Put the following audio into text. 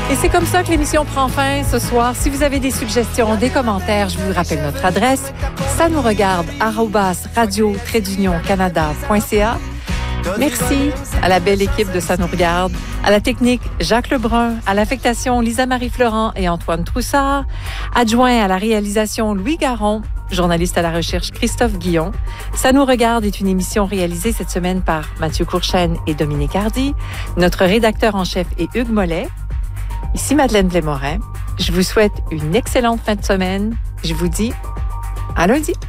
Et c'est comme ça que l'émission prend fin ce soir. Si vous avez des suggestions, des commentaires, je vous rappelle notre adresse, sanousregarde@radio-canada.ca. Merci à la belle équipe de Ça nous regarde, à la technique Jacques Lebrun, à l'affectation Lisa-Marie Florent et Antoine Troussard, adjoint à la réalisation Louis Garon, journaliste à la recherche Christophe Guillon. Ça nous regarde est une émission réalisée cette semaine par Mathieu Courchaine et Dominique Hardy. Notre rédacteur en chef est Hugues Mollet. Ici Madeleine Blais-Morin. Je vous souhaite une excellente fin de semaine. Je vous dis à lundi.